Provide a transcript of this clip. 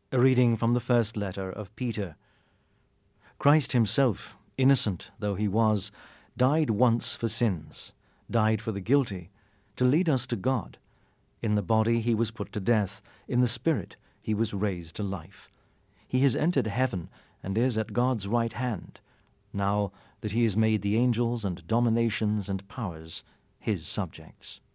A reading from the first letter of Peter. Christ himself, innocent though he was, died once for sins, died for the guilty, to lead us to God. In the body he was put to death, in the spirit he was raised to life. He has entered heaven and is at God's right hand, now that he has made the angels and dominations and powers his subjects.